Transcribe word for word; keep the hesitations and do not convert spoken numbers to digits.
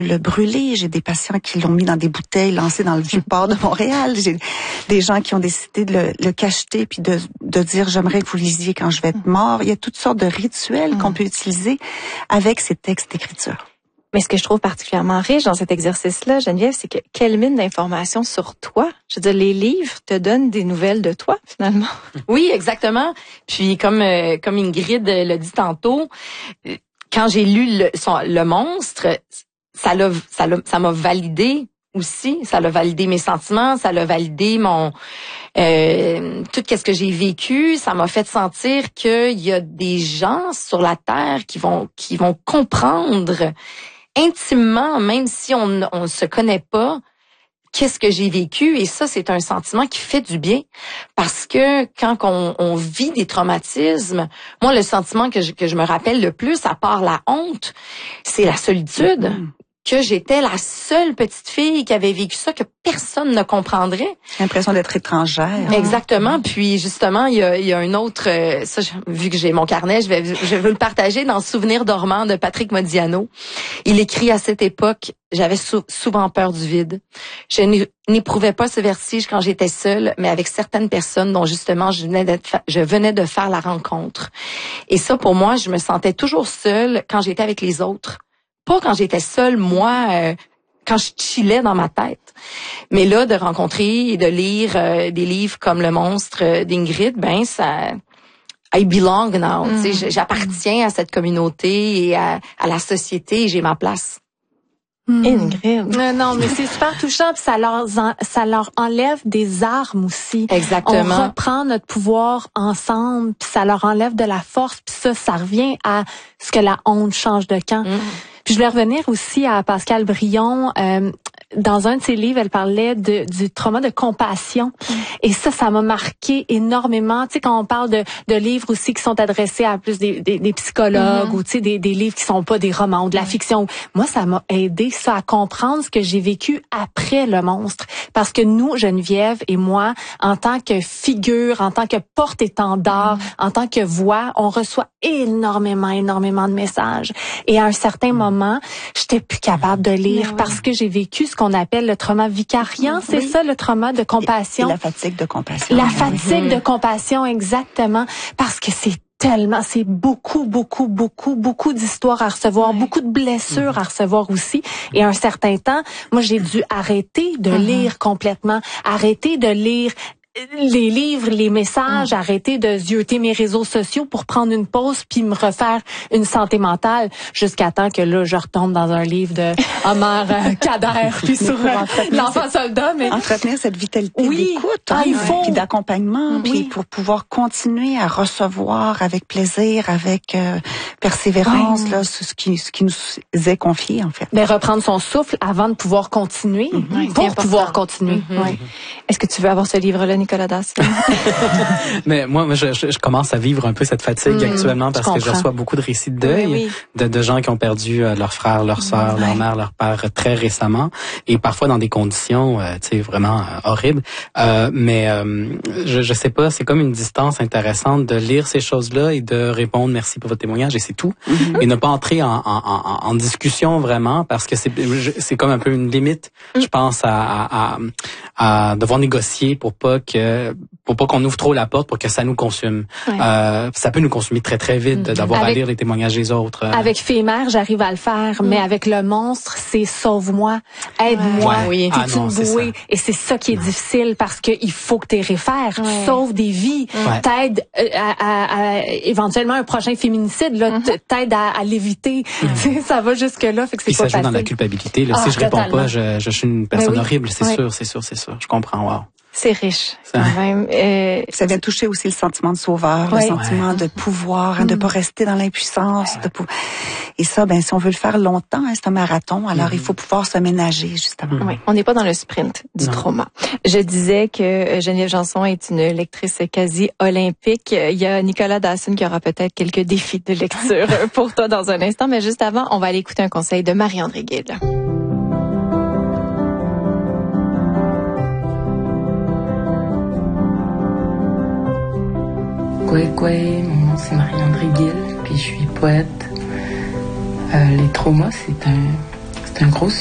le brûler. J'ai des patients qui l'ont mis dans des bouteilles lancées dans le Vieux-Port de Montréal. J'ai des gens qui ont décidé de le, le cacheter puis de, de dire j'aimerais que vous lisiez quand je vais être mort. Il y a toutes sortes de rituels qu'on peut utiliser avec ces textes d'écriture. Mais ce que je trouve particulièrement riche dans cet exercice-là, Geneviève, c'est que quelle mine d'informations sur toi. Je veux dire, les livres te donnent des nouvelles de toi, finalement. Oui, exactement. Puis comme euh, comme Ingrid l'a dit tantôt, quand j'ai lu le, son, le monstre, ça l'a, ça l'a, ça m'a validé aussi. Ça l'a validé mes sentiments, ça l'a validé mon euh, tout ce que j'ai vécu. Ça m'a fait sentir qu'il y a des gens sur la terre qui vont qui vont comprendre intimement, même si on on se connaît pas, qu'est-ce que j'ai vécu. Et ça, c'est un sentiment qui fait du bien, parce que quand on, on vit des traumatismes, moi, le sentiment que je, que je me rappelle le plus, à part la honte, c'est la solitude. Mmh. Que j'étais la seule petite fille qui avait vécu ça, que personne ne comprendrait. L'impression d'être étrangère. Exactement. Puis justement, il y a, il y a un autre, euh, ça, vu que j'ai mon carnet, je vais, je vais le partager dans Souvenir dormant de Patrick Modiano. Il écrit à cette époque: j'avais sou- souvent peur du vide. Je n'éprouvais pas ce vertige quand j'étais seule, mais avec certaines personnes dont justement je venais d'être, fa- je venais de faire la rencontre. Et ça, pour moi, je me sentais toujours seule quand j'étais avec les autres. Pas quand j'étais seule, moi, euh, quand je chillais dans ma tête. Mais là, de rencontrer et de lire euh, des livres comme Le Monstre euh, d'Ingrid, ben ça... I belong now. Mm. Tu sais, j'appartiens à cette communauté et à, à la société, et j'ai ma place. Mmh. Ingrid. Euh, non, mais c'est super touchant, puis ça leur en, ça leur enlève des armes aussi. Exactement. On reprend notre pouvoir ensemble, puis ça leur enlève de la force, puis ça, ça revient à ce que la honte change de camp. Mmh. Puis je voulais revenir aussi à Pascale Brion. Euh, dans un de ses livres, elle parlait de, du trauma de compassion. Mmh. Et ça, ça m'a marqué énormément. Tu sais, quand on parle de, de livres aussi qui sont adressés à plus des, des, des psychologues, mmh. ou tu sais, des, des livres qui sont pas des romans ou de la mmh. fiction. Moi, ça m'a aidé, ça, à comprendre ce que j'ai vécu après Le Monstre. Parce que nous, Geneviève et moi, en tant que figure, en tant que porte-étendard, mmh. en tant que voix, on reçoit énormément, énormément de messages. Et à un certain mmh. moment, j'étais plus capable de lire oui. parce que j'ai vécu ce qu'on appelle le trauma vicariant, oui. c'est ça, le trauma de compassion. Et la fatigue de compassion. La fatigue mmh. de compassion, exactement. Parce que c'est tellement, c'est beaucoup, beaucoup, beaucoup, beaucoup d'histoires à recevoir, oui. beaucoup de blessures mmh. à recevoir aussi. Et à un certain temps, moi, j'ai dû arrêter de mmh. lire complètement, arrêter de lire les livres, les messages, mmh. arrêter de zioter mes réseaux sociaux pour prendre une pause puis me refaire une santé mentale jusqu'à temps que là je retombe dans un livre de Homer euh, Kader puis sur euh, l'enfant soldat. Mais entretenir cette vitalité oui. d'écoute, ah, hein, il faut. puis d'accompagnement, oui. puis pour pouvoir continuer à recevoir avec plaisir, avec euh, persévérance, oui. là, ce qui ce qui nous est confié en fait. Mais reprendre son souffle avant de pouvoir continuer, mmh. pour pouvoir continuer. Mmh. Oui. Est-ce que tu veux avoir ce livre-là, Nicolas Dacienne? Mais moi, moi je, je, je commence à vivre un peu cette fatigue mmh, actuellement parce que je reçois beaucoup de récits de deuil oui, oui. De, de gens qui ont perdu euh, leur frère, leur sœur, mmh, leur ouais. mère, leur père très récemment et parfois dans des conditions, euh, tu sais, vraiment euh, horribles. Euh, mais euh, je, je sais pas, c'est comme une distance intéressante de lire ces choses-là et de répondre merci pour votre témoignage et c'est tout. Mmh. Et ne pas entrer en, en, en, en discussion vraiment parce que c'est, c'est comme un peu une limite, mmh. je pense, à, à, à, à devoir négocier pour pas que pour pas qu'on ouvre trop la porte pour que ça nous consume. Ouais. Euh, ça peut nous consumer très très vite mmh. d'avoir avec, à lire les témoignages des autres. Avec Fémère, j'arrive à le faire, mmh. mais avec Le Monstre, c'est sauve-moi, aide-moi, ouais. oui. t'es ah, une bouée. Et c'est ça qui est non. difficile parce que il faut que tu réfères, ouais. tu sauves des vies, ouais. t'aides à, à, à éventuellement un prochain féminicide, là, mmh. t'aides à, à l'éviter. Mmh. Ça va jusque là, fait que c'est Puis pas ça joue facile. Dans la culpabilité. Là, ah, si je totalement. réponds pas, je, je suis une personne oui. horrible. C'est oui. sûr, c'est sûr, c'est sûr. Je comprends. Wow. C'est riche, quand même. Euh, ça vient toucher aussi le sentiment de sauveur, ouais. le sentiment ouais. de pouvoir, hein, de pas rester dans l'impuissance. Ouais. De pou... Et ça, ben si on veut le faire longtemps, hein, c'est un marathon, alors mm-hmm. il faut pouvoir se ménager, justement. Mm-hmm. Oui, on n'est pas dans le sprint du non. trauma. Je disais que Geneviève Janson est une lectrice quasi olympique. Il y a Nicolas Dacienne qui aura peut-être quelques défis de lecture pour toi dans un instant, mais juste avant, on va aller écouter un conseil de Marie-André Gill. Kwe Kwe, mon nom c'est Marie-André Gill, puis je suis poète. Euh, les traumas, c'est un, c'est un gros